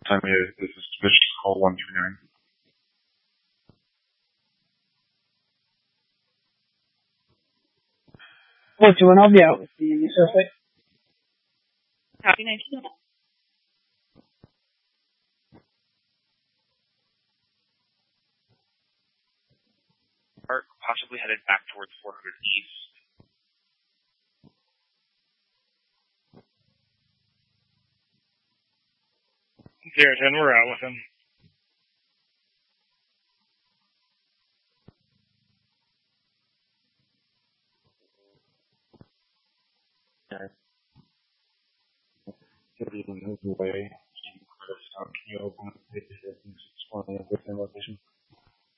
Time is this is Vicious Call 139. What, do you want to help me out with the survey? Copy 19. Park possibly headed back towards 400 East. Zero 10, we're out with him. If you can move away, can you open the page and explain the location?